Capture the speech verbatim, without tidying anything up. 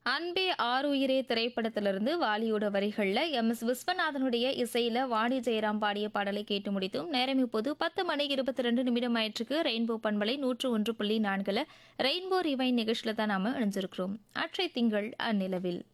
அன்பே ஆருயிரே திரைப்படத்திலிருந்து வாலியோட வரிகள்ல எம் எஸ் விஸ்வநாதனுடைய இசையில வாணி ஜெயராம் பாடிய பாடலை கேட்டு முடித்தும். நேரம் இப்போது பத்து மணி இருபத்தி ரெண்டு நிமிடம் ஆயிற்றுக்கு. ரெயின்போ பண்பலை நூற்று ஒன்று புள்ளி நான்குல ரெயின்போ ரிவைன் நிகழ்ச்சியில தான் நாம இணைஞ்சிருக்கிறோம். அற்றை திங்கள் அந்நிலவில்